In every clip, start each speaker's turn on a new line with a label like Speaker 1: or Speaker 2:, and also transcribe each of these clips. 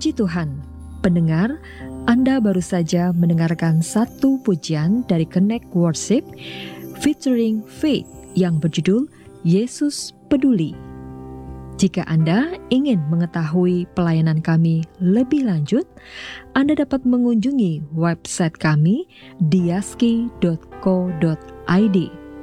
Speaker 1: Puji Tuhan, pendengar, Anda baru saja mendengarkan satu pujian dari Connect Worship featuring Faith yang berjudul Yesus Peduli. Jika Anda ingin mengetahui pelayanan kami lebih lanjut, Anda dapat mengunjungi website kami di yaski.co.id.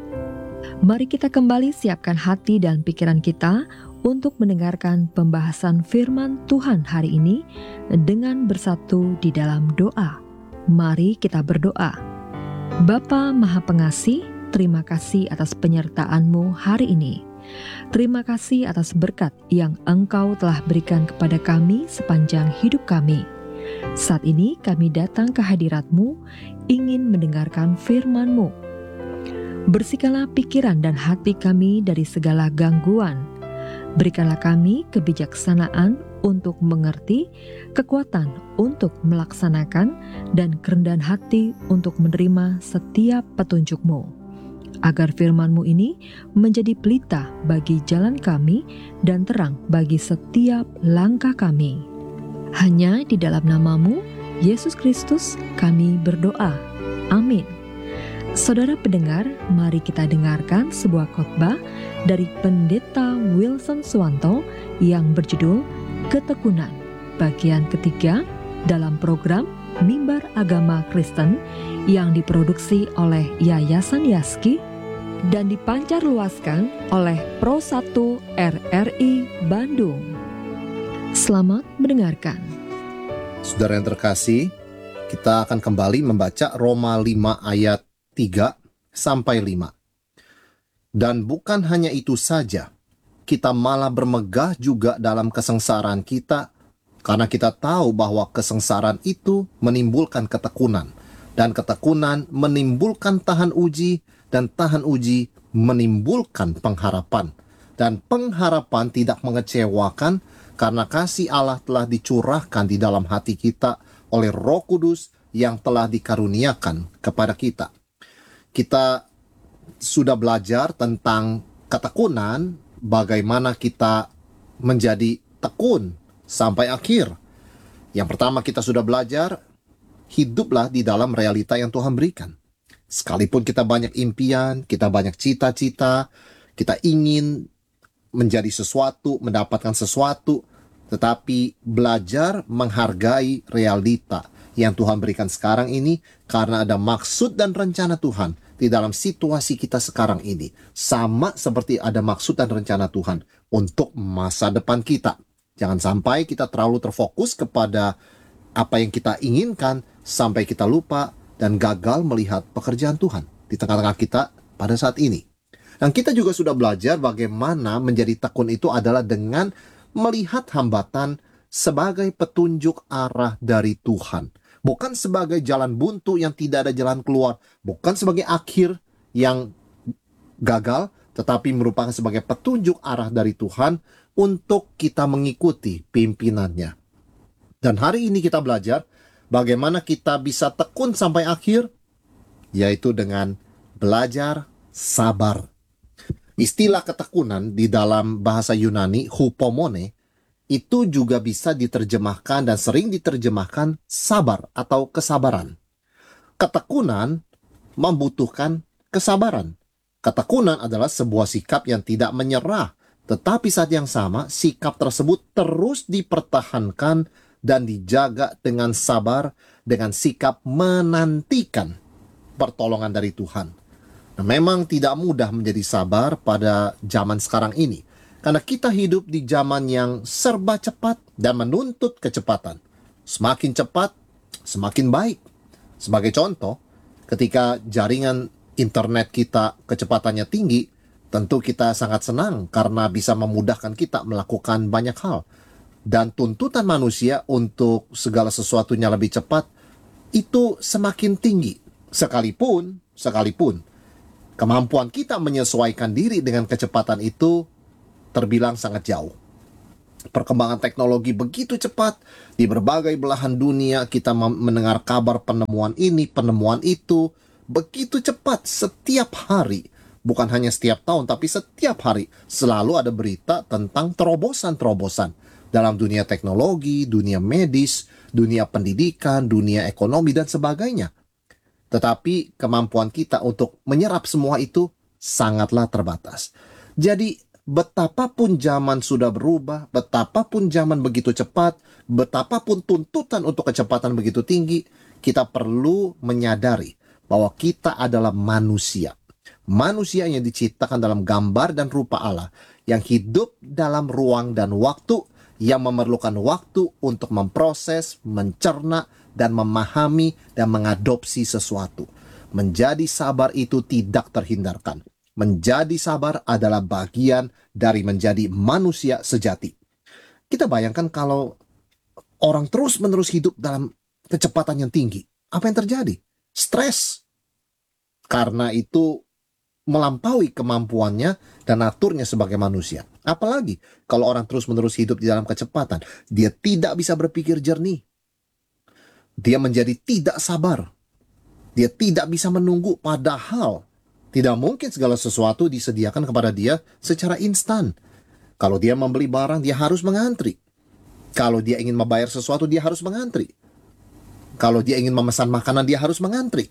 Speaker 1: Mari kita kembali siapkan hati dan pikiran kita untuk mendengarkan pembahasan firman Tuhan hari ini dengan bersatu di dalam doa. Mari kita berdoa. Bapa Maha Pengasih, terima kasih atas penyertaan-Mu hari ini. Terima kasih atas berkat yang Engkau telah berikan kepada kami sepanjang hidup kami. Saat ini kami datang ke hadirat-Mu, ingin mendengarkan firman-Mu. Bersihkanlah pikiran dan hati kami dari segala gangguan. Berikanlah kami kebijaksanaan untuk mengerti, kekuatan untuk melaksanakan, dan kerendahan hati untuk menerima setiap petunjuk-Mu. Agar firman-Mu ini menjadi pelita bagi jalan kami dan terang bagi setiap langkah kami. Hanya di dalam nama-Mu, Yesus Kristus, kami berdoa. Amin. Saudara pendengar, mari kita dengarkan sebuah khotbah dari Pendeta Wilson Suwanto yang berjudul Ketekunan, bagian ketiga dalam program Mimbar Agama Kristen yang diproduksi oleh Yayasan Yaski dan dipancarluaskan oleh Pro 1 RRI Bandung. Selamat mendengarkan.
Speaker 2: Saudara yang terkasih, kita akan kembali membaca Roma 5 ayat 3 sampai 5. Dan bukan hanya itu saja, kita malah bermegah juga dalam kesengsaraan kita, karena kita tahu bahwa kesengsaraan itu menimbulkan ketekunan, dan ketekunan menimbulkan tahan uji, dan tahan uji menimbulkan pengharapan. Dan pengharapan tidak mengecewakan, karena kasih Allah telah dicurahkan di dalam hati kita oleh Roh Kudus yang telah dikaruniakan kepada kita. Kita sudah belajar tentang ketekunan, bagaimana kita menjadi tekun sampai akhir. Yang pertama kita sudah belajar, hiduplah di dalam realita yang Tuhan berikan. Sekalipun kita banyak impian, kita banyak cita-cita, kita ingin menjadi sesuatu, mendapatkan sesuatu, tetapi belajar menghargai realita yang Tuhan berikan sekarang ini, karena ada maksud dan rencana Tuhan di dalam situasi kita sekarang ini. Sama seperti ada maksud dan rencana Tuhan untuk masa depan kita. Jangan sampai kita terlalu terfokus kepada apa yang kita inginkan sampai kita lupa dan gagal melihat pekerjaan Tuhan di tengah-tengah kita pada saat ini. Dan kita juga sudah belajar bagaimana menjadi tekun itu adalah dengan melihat hambatan sebagai petunjuk arah dari Tuhan. Bukan sebagai jalan buntu yang tidak ada jalan keluar. Bukan sebagai akhir yang gagal, tetapi merupakan sebagai petunjuk arah dari Tuhan untuk kita mengikuti pimpinannya. Dan hari ini kita belajar bagaimana kita bisa tekun sampai akhir, yaitu dengan belajar sabar. Istilah ketekunan di dalam bahasa Yunani, hupomone, itu juga bisa diterjemahkan dan sering diterjemahkan sabar atau kesabaran. Ketekunan membutuhkan kesabaran. Ketekunan adalah sebuah sikap yang tidak menyerah, tetapi saat yang sama sikap tersebut terus dipertahankan dan dijaga dengan sabar, dengan sikap menantikan pertolongan dari Tuhan. Nah, memang tidak mudah menjadi sabar pada zaman sekarang ini, karena kita hidup di zaman yang serba cepat dan menuntut kecepatan. Semakin cepat, semakin baik. Sebagai contoh, ketika jaringan internet kita kecepatannya tinggi, tentu kita sangat senang karena bisa memudahkan kita melakukan banyak hal. Dan tuntutan manusia untuk segala sesuatunya lebih cepat, itu semakin tinggi. Sekalipun kemampuan kita menyesuaikan diri dengan kecepatan itu terbilang sangat jauh. Perkembangan teknologi begitu cepat, di berbagai belahan dunia kita mendengar kabar penemuan ini, penemuan itu, begitu cepat setiap hari. Bukan hanya setiap tahun, tapi setiap hari selalu ada berita tentang terobosan-terobosan. dalam dunia teknologi, dunia medis, dunia pendidikan, dunia ekonomi, dan sebagainya. Tetapi kemampuan kita untuk menyerap semua itu sangatlah terbatas. Jadi betapapun zaman sudah berubah, betapapun zaman begitu cepat, betapapun tuntutan untuk kecepatan begitu tinggi, kita perlu menyadari bahwa kita adalah manusia. Manusia yang diciptakan dalam gambar dan rupa Allah, yang hidup dalam ruang dan waktu, yang memerlukan waktu untuk memproses, mencerna, dan memahami dan mengadopsi sesuatu. Menjadi sabar itu tidak terhindarkan. Menjadi sabar adalah bagian dari menjadi manusia sejati. Kita bayangkan kalau orang terus-menerus hidup dalam kecepatan yang tinggi. Apa yang terjadi? Stres. Karena itu melampaui kemampuannya dan naturnya sebagai manusia. Apalagi kalau orang terus-menerus hidup di dalam kecepatan. Dia tidak bisa berpikir jernih. Dia menjadi tidak sabar. Dia tidak bisa menunggu, padahal tidak mungkin segala sesuatu disediakan kepada dia secara instan. Kalau dia membeli barang, dia harus mengantri. Kalau dia ingin membayar sesuatu, dia harus mengantri. Kalau dia ingin memesan makanan, dia harus mengantri.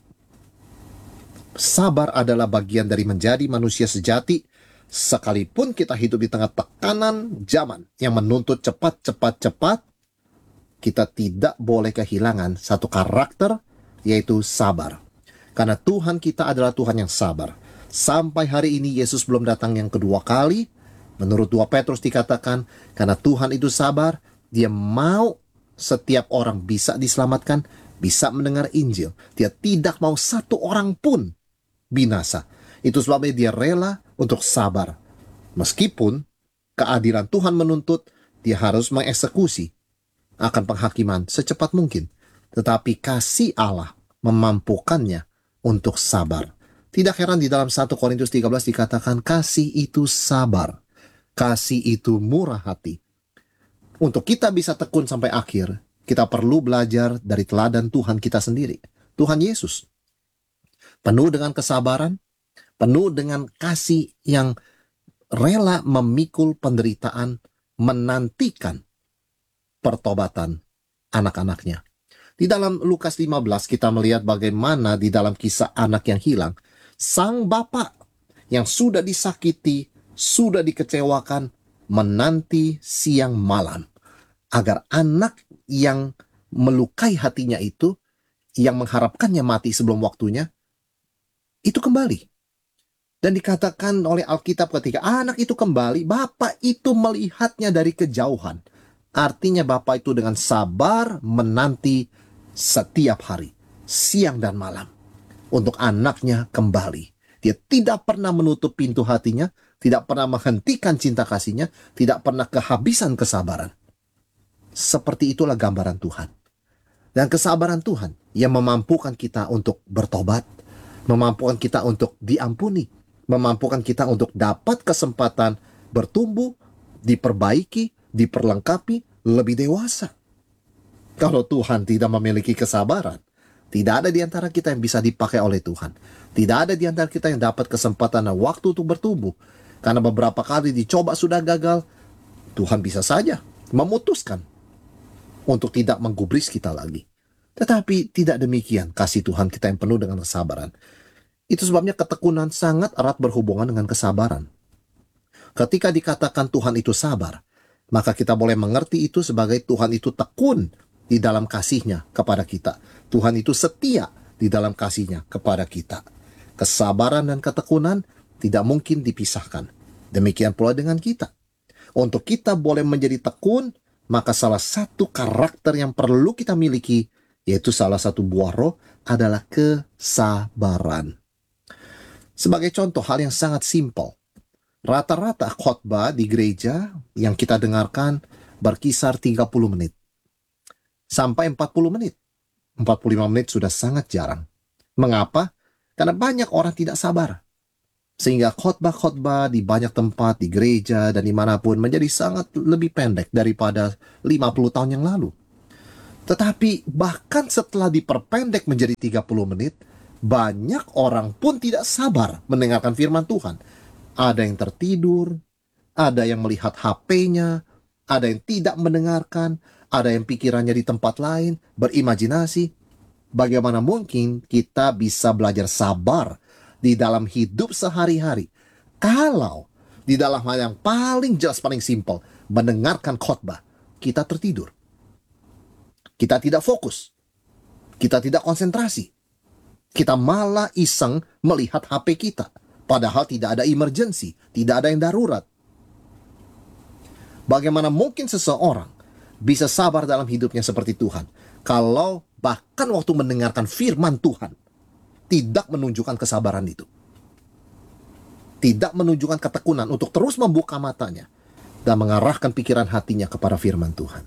Speaker 2: Sabar adalah bagian dari menjadi manusia sejati, sekalipun kita hidup di tengah tekanan zaman yang menuntut cepat, kita tidak boleh kehilangan satu karakter, yaitu sabar. Karena Tuhan kita adalah Tuhan yang sabar. Sampai hari ini Yesus belum datang yang kedua kali. Menurut 2 Petrus dikatakan, karena Tuhan itu sabar, Dia mau setiap orang bisa diselamatkan, bisa mendengar Injil. Dia tidak mau satu orang pun binasa. Itu sebabnya Dia rela untuk sabar. Meskipun keadilan Tuhan menuntut, Dia harus mengeksekusi akan penghakiman secepat mungkin. Tetapi kasih Allah memampukannya untuk sabar. Tidak heran di dalam 1 Korintus 13 dikatakan kasih itu sabar. Kasih itu murah hati. Untuk kita bisa tekun sampai akhir, kita perlu belajar dari teladan Tuhan kita sendiri. Tuhan Yesus. Penuh dengan kesabaran, penuh dengan kasih yang rela memikul penderitaan, menantikan pertobatan anak-anaknya. Di dalam Lukas 15 kita melihat bagaimana di dalam kisah anak yang hilang, sang bapak yang sudah disakiti, sudah dikecewakan, menanti siang malam agar anak yang melukai hatinya itu, yang mengharapkannya mati sebelum waktunya, itu kembali. Dan dikatakan oleh Alkitab ketika anak itu kembali, bapak itu melihatnya dari kejauhan. Artinya bapak itu dengan sabar menanti setiap hari, siang dan malam, untuk anaknya kembali. Dia tidak pernah menutup pintu hatinya, tidak pernah menghentikan cinta kasihnya, tidak pernah kehabisan kesabaran. Seperti itulah gambaran Tuhan. Dan kesabaran Tuhan yang memampukan kita untuk bertobat, memampukan kita untuk diampuni, memampukan kita untuk dapat kesempatan bertumbuh, diperbaiki, diperlengkapi, lebih dewasa. Kalau Tuhan tidak memiliki kesabaran, tidak ada di antara kita yang bisa dipakai oleh Tuhan. Tidak ada di antara kita yang dapat kesempatan dan waktu untuk bertumbuh. Karena beberapa kali dicoba sudah gagal, Tuhan bisa saja memutuskan untuk tidak menggubris kita lagi. Tetapi tidak demikian kasih Tuhan kita yang penuh dengan kesabaran. Itu sebabnya ketekunan sangat erat berhubungan dengan kesabaran. Ketika dikatakan Tuhan itu sabar, maka kita boleh mengerti itu sebagai Tuhan itu tekun di dalam kasihnya kepada kita. Tuhan itu setia di dalam kasihnya kepada kita. Kesabaran dan ketekunan tidak mungkin dipisahkan. Demikian pula dengan kita. Untuk kita boleh menjadi tekun, maka salah satu karakter yang perlu kita miliki, yaitu salah satu buah roh, adalah kesabaran. Sebagai contoh hal yang sangat simpel, rata-rata khotbah di gereja yang kita dengarkan berkisar 30 menit. Sampai 40 menit. 45 menit sudah sangat jarang. Mengapa? Karena banyak orang tidak sabar. Sehingga khotbah-khotbah di banyak tempat, di gereja dan dimanapun menjadi sangat lebih pendek daripada 50 tahun yang lalu. Tetapi bahkan setelah diperpendek menjadi 30 menit, banyak orang pun tidak sabar mendengarkan firman Tuhan. Ada yang tertidur, ada yang melihat HP-nya, ada yang tidak mendengarkan, ada yang pikirannya di tempat lain, berimajinasi. Bagaimana mungkin kita bisa belajar sabar di dalam hidup sehari-hari kalau di dalam hal yang paling jelas, paling simpel, mendengarkan khotbah, kita tertidur. Kita tidak fokus. Kita tidak konsentrasi. Kita malah iseng melihat HP kita. Padahal tidak ada emergency, tidak ada yang darurat. Bagaimana mungkin seseorang bisa sabar dalam hidupnya seperti Tuhan kalau bahkan waktu mendengarkan firman Tuhan tidak menunjukkan kesabaran itu? Tidak menunjukkan ketekunan untuk terus membuka matanya dan mengarahkan pikiran hatinya kepada firman Tuhan.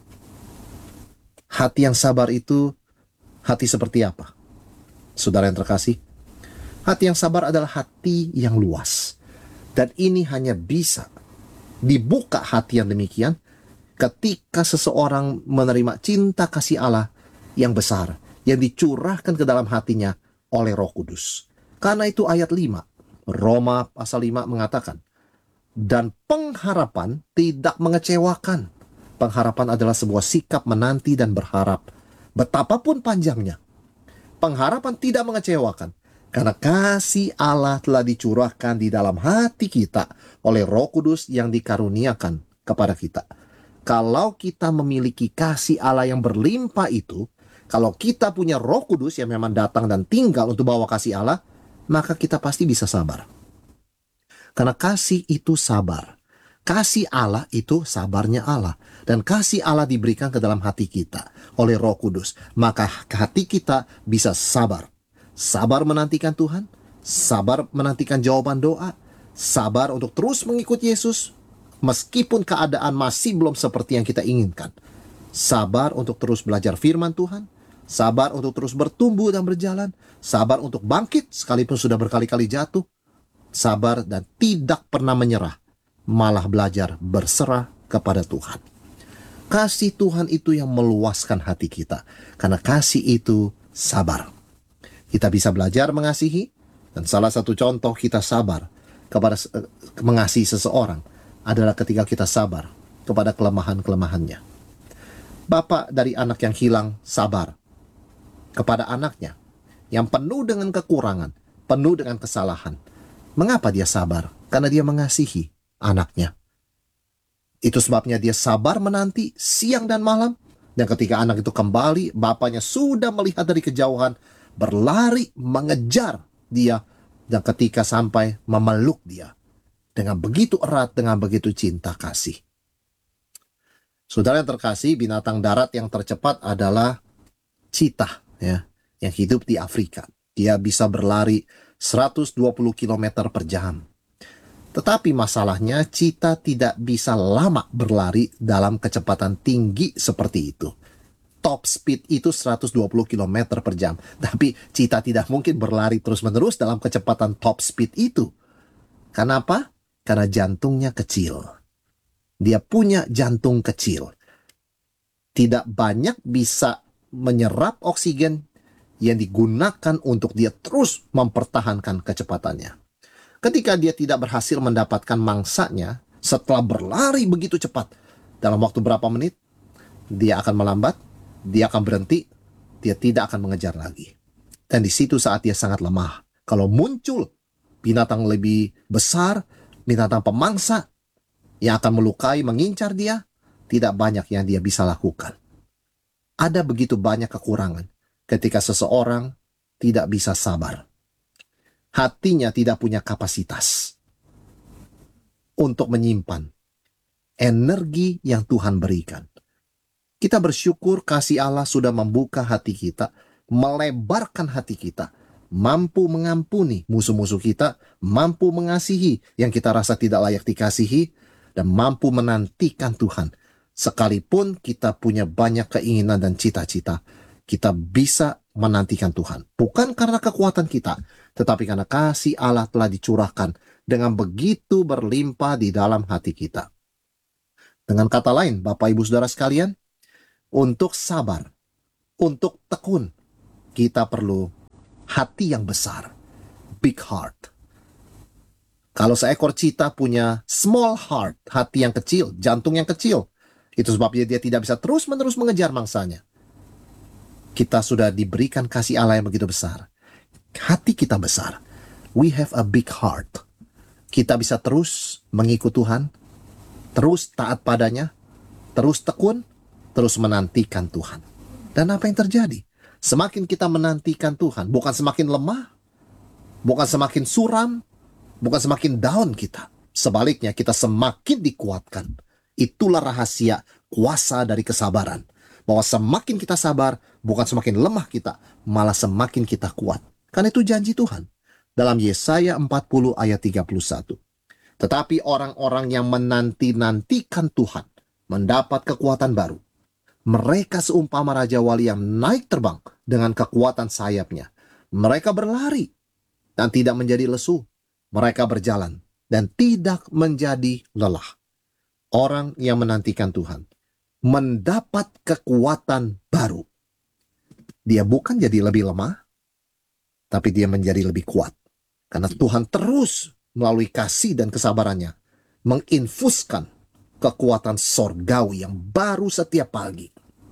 Speaker 2: Hati yang sabar itu hati seperti apa? Saudara yang terkasih, hati yang sabar adalah hati yang luas. Dan ini hanya bisa dibuka hati yang demikian ketika seseorang menerima cinta kasih Allah yang besar, yang dicurahkan ke dalam hatinya oleh Roh Kudus. Karena itu ayat 5, Roma pasal 5 mengatakan, dan pengharapan tidak mengecewakan. Pengharapan adalah sebuah sikap menanti dan berharap. Betapapun panjangnya, pengharapan tidak mengecewakan. Karena kasih Allah telah dicurahkan di dalam hati kita oleh Roh Kudus yang dikaruniakan kepada kita. Kalau kita memiliki kasih Allah yang berlimpah itu, kalau kita punya Roh Kudus yang memang datang dan tinggal untuk bawa kasih Allah, maka kita pasti bisa sabar. Karena kasih itu sabar. Kasih Allah itu sabarnya Allah. Dan kasih Allah diberikan ke dalam hati kita oleh Roh Kudus. Maka hati kita bisa sabar. Sabar menantikan Tuhan. Sabar menantikan jawaban doa. Sabar untuk terus mengikut Yesus. Meskipun keadaan masih belum seperti yang kita inginkan. Sabar untuk terus belajar firman Tuhan. Sabar untuk terus bertumbuh dan berjalan. Sabar untuk bangkit sekalipun sudah berkali-kali jatuh. Sabar dan tidak pernah menyerah. Malah belajar berserah kepada Tuhan. Kasih Tuhan itu yang meluaskan hati kita. Karena kasih itu sabar. Kita bisa belajar mengasihi. Dan salah satu contoh kita sabar kepada mengasihi seseorang adalah ketika kita sabar kepada kelemahan-kelemahannya. Bapak dari anak yang hilang sabar kepada anaknya yang penuh dengan kekurangan, penuh dengan kesalahan. Mengapa dia sabar? Karena dia mengasihi anaknya. Itu sebabnya dia sabar menanti siang dan malam. Dan ketika anak itu kembali, bapaknya sudah melihat dari kejauhan, berlari mengejar dia. Dan ketika sampai memeluk dia. Dengan begitu erat, dengan begitu cinta kasih. Saudara yang terkasih, binatang darat yang tercepat adalah cheetah, ya, yang hidup di Afrika. Dia bisa berlari 120 km per jam. Tetapi masalahnya cheetah tidak bisa lama berlari dalam kecepatan tinggi seperti itu. Top speed itu 120 km per jam. Tapi cheetah tidak mungkin berlari terus-menerus dalam kecepatan top speed itu. Kenapa? Karena jantungnya kecil. Dia punya jantung kecil. Tidak banyak bisa menyerap oksigen yang digunakan untuk dia terus mempertahankan kecepatannya. Ketika dia tidak berhasil mendapatkan mangsanya setelah berlari begitu cepat, dalam waktu berapa menit, dia akan melambat, dia akan berhenti, dia tidak akan mengejar lagi. Dan di situ saat dia sangat lemah. Kalau muncul binatang lebih besar, binatang pemangsa yang akan melukai, mengincar dia, tidak banyak yang dia bisa lakukan. Ada begitu banyak kekurangan ketika seseorang tidak bisa sabar. Hatinya tidak punya kapasitas untuk menyimpan energi yang Tuhan berikan. Kita bersyukur kasih Allah sudah membuka hati kita, melebarkan hati kita, mampu mengampuni musuh-musuh kita, mampu mengasihi yang kita rasa tidak layak dikasihi, dan mampu menantikan Tuhan. Sekalipun kita punya banyak keinginan dan cita-cita, kita bisa menantikan Tuhan. Bukan karena kekuatan kita, tetapi karena kasih Allah telah dicurahkan dengan begitu berlimpah di dalam hati kita. Dengan kata lain, Bapak Ibu Saudara sekalian, untuk sabar, untuk tekun, kita perlu hati yang besar, big heart. Kalau seekor cheetah punya small heart, hati yang kecil, jantung yang kecil, Itu sebabnya dia tidak bisa terus-menerus mengejar mangsanya. Kita sudah diberikan kasih Allah yang begitu besar. Hati kita besar. We have a big heart. Kita bisa terus mengikut Tuhan, terus taat padanya, terus tekun, terus menantikan Tuhan. Dan apa yang terjadi? Semakin kita menantikan Tuhan, bukan semakin lemah, bukan semakin suram, bukan semakin down kita. Sebaliknya, kita semakin dikuatkan. Itulah rahasia kuasa dari kesabaran. Bahwa semakin kita sabar, bukan semakin lemah kita, malah semakin kita kuat. Karena itu janji Tuhan. Dalam Yesaya 40 ayat 31. Tetapi orang-orang yang menanti-nantikan Tuhan, mendapat kekuatan baru. Mereka seumpama Raja Wali yang naik terbang dengan kekuatan sayapnya. Mereka berlari dan tidak menjadi lesu. Mereka berjalan dan tidak menjadi lelah. Orang yang menantikan Tuhan mendapat kekuatan baru. Dia bukan jadi lebih lemah, tapi dia menjadi lebih kuat. Karena Tuhan terus melalui kasih dan kesabarannya menginfuskan kekuatan sorgawi yang baru setiap pagi.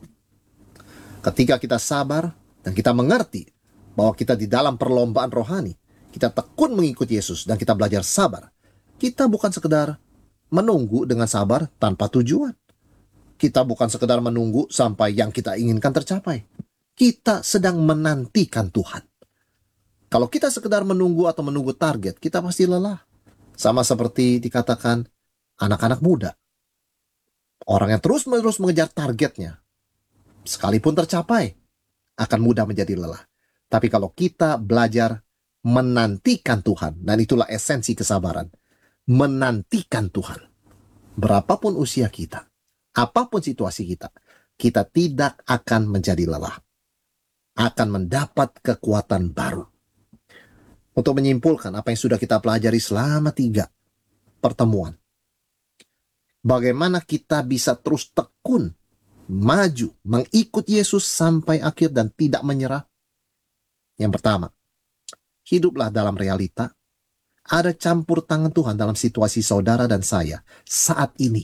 Speaker 2: Ketika kita sabar dan kita mengerti bahwa kita di dalam perlombaan rohani, kita tekun mengikuti Yesus dan kita belajar sabar. Kita bukan sekedar menunggu dengan sabar tanpa tujuan. Kita bukan sekedar menunggu sampai yang kita inginkan tercapai. Kita sedang menantikan Tuhan. Kalau kita sekedar menunggu atau menunggu target, kita pasti lelah. Sama seperti dikatakan anak-anak muda. Orang yang terus-menerus mengejar targetnya, sekalipun tercapai, akan mudah menjadi lelah. Tapi kalau kita belajar menantikan Tuhan, dan itulah esensi kesabaran, menantikan Tuhan. Berapapun usia kita, apapun situasi kita, kita tidak akan menjadi lelah. Akan mendapat kekuatan baru. Untuk menyimpulkan apa yang sudah kita pelajari selama 3 pertemuan. Bagaimana kita bisa terus tekun, maju, mengikut Yesus sampai akhir dan tidak menyerah. Yang pertama, hiduplah dalam realita. Ada campur tangan Tuhan dalam situasi saudara dan saya saat ini.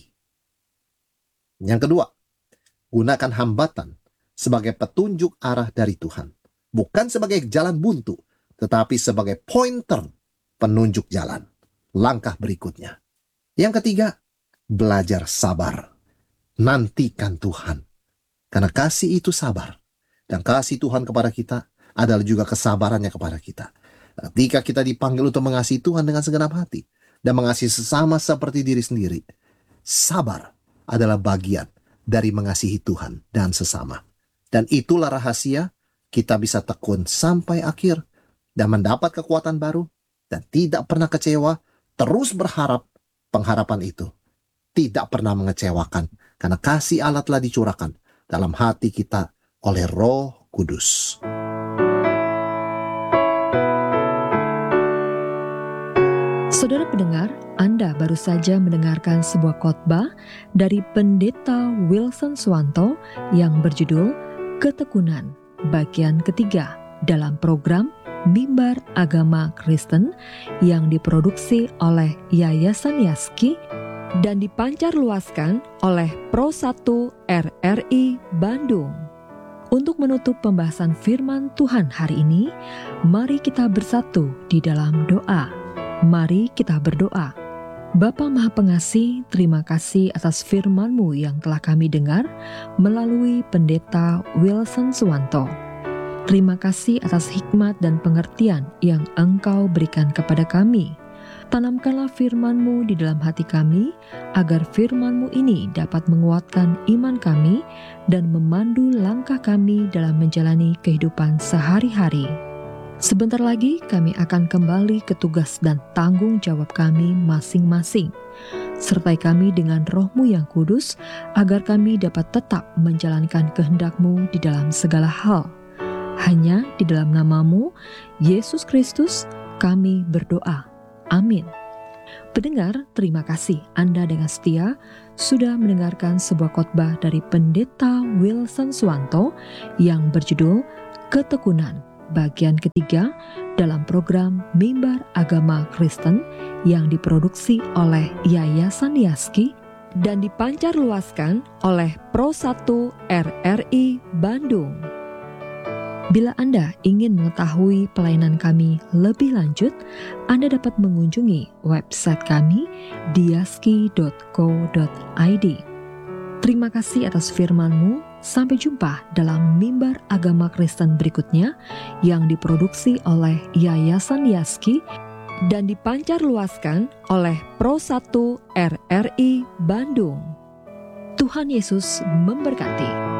Speaker 2: Yang kedua, gunakan hambatan sebagai petunjuk arah dari Tuhan. Bukan sebagai jalan buntu, tetapi sebagai pointer penunjuk jalan. Langkah berikutnya. Yang ketiga, belajar sabar. Nantikan Tuhan. Karena kasih itu sabar. Dan kasih Tuhan kepada kita adalah juga kesabarannya kepada kita. Ketika kita dipanggil untuk mengasihi Tuhan dengan segenap hati dan mengasihi sesama seperti diri sendiri, sabar adalah bagian dari mengasihi Tuhan dan sesama. Dan itulah rahasia kita bisa tekun sampai akhir dan mendapat kekuatan baru dan tidak pernah kecewa, terus berharap. Pengharapan itu tidak pernah mengecewakan karena kasih Allah telah dicurahkan dalam hati kita oleh Roh Kudus.
Speaker 1: Saudara pendengar, Anda baru saja mendengarkan sebuah khotbah dari Pendeta Wilson Suwanto yang berjudul Ketekunan bagian ketiga dalam program Mimbar Agama Kristen yang diproduksi oleh Yayasan Yaski dan dipancarluaskan oleh Pro 1 RRI Bandung. Untuk menutup pembahasan firman Tuhan hari ini, mari kita bersatu di dalam doa. Mari kita berdoa. Bapa Maha Pengasih, terima kasih atas firman-Mu yang telah kami dengar melalui Pendeta Wilson Suwanto. Terima kasih atas hikmat dan pengertian yang Engkau berikan kepada kami. Tanamkanlah firman-Mu di dalam hati kami, agar firman-Mu ini dapat menguatkan iman kami dan memandu langkah kami dalam menjalani kehidupan sehari-hari. Sebentar lagi kami akan kembali ke tugas dan tanggung jawab kami masing-masing. Sertai kami dengan Roh-Mu yang kudus, agar kami dapat tetap menjalankan kehendak-Mu di dalam segala hal. Hanya di dalam nama-Mu, Yesus Kristus, kami berdoa. Amin. Pendengar, terima kasih Anda dengan setia sudah mendengarkan sebuah khotbah dari Pendeta Wilson Suwanto yang berjudul Ketekunan bagian ketiga dalam program Mimbar Agama Kristen yang diproduksi oleh Yayasan Yaski dan dipancarluaskan oleh Pro 1 RRI Bandung. Bila Anda ingin mengetahui pelayanan kami lebih lanjut, Anda dapat mengunjungi website kami di yaski.co.id. Terima kasih atas firman-Mu. Sampai jumpa dalam Mimbar Agama Kristen berikutnya yang diproduksi oleh Yayasan Yaski dan dipancarluaskan oleh Pro 1 RRI Bandung. Tuhan Yesus memberkati.